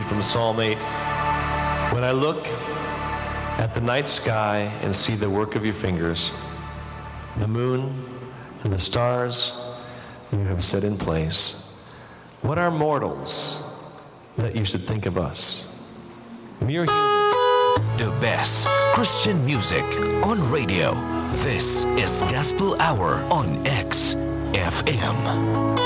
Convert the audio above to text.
from Psalm 8. When I look at the night sky and see the work of your fingers, the moon and the stars you have set in place, what are mortals that you should think of us? Mere humans. The best Christian music on radio. This is Gospel Hour on XFM.